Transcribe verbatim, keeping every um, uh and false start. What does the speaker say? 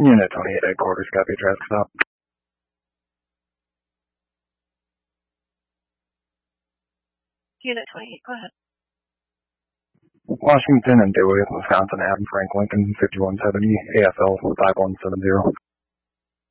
Unit twenty-eight headquarters, copy traffic stop. Unit twenty-eight, go ahead. Washington and Dewey, Wisconsin, Adam Frank Lincoln, fifty-one seventy, A F L five one seven zero.